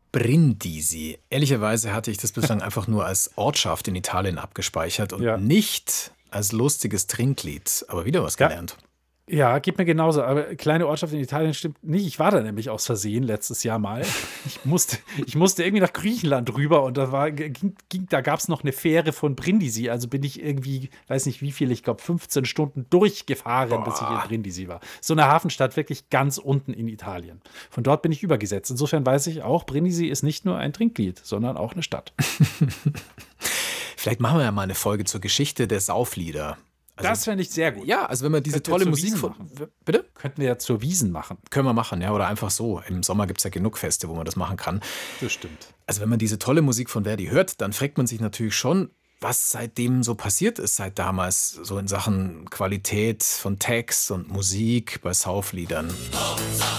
Brindisi. Ehrlicherweise hatte ich das bislang einfach nur als Ortschaft in Italien abgespeichert und Ja. nicht als lustiges Trinklied. Aber wieder was Ja, gelernt. ja, geht mir genauso. Aber kleine Ortschaft in Italien stimmt nicht. Ich war da nämlich aus Versehen letztes Jahr mal. Ich musste irgendwie nach Griechenland rüber und da gab es noch eine Fähre von Brindisi. Also bin ich irgendwie, weiß nicht wie viel, ich glaube 15 Stunden durchgefahren, bis ich in Boah. Brindisi war. So eine Hafenstadt wirklich ganz unten in Italien. Von dort bin ich übergesetzt. Insofern weiß ich auch, Brindisi ist nicht nur ein Trinklied, sondern auch eine Stadt. Vielleicht machen wir ja mal eine Folge zur Geschichte der Sauflieder. Also, Das fände ich sehr gut. ja, also wenn man diese Könnten wir tolle zur Musik Wiesn von. machen. Bitte? Könnten wir ja zur Wiesn machen. Können wir machen, ja, oder einfach so. Im Sommer gibt es ja genug Feste, wo man das machen kann. Das stimmt. Also wenn man diese tolle Musik von Verdi hört, dann fragt man sich natürlich schon, was seitdem so passiert ist, seit damals, so in Sachen Qualität von Text und Musik bei Saufliedern.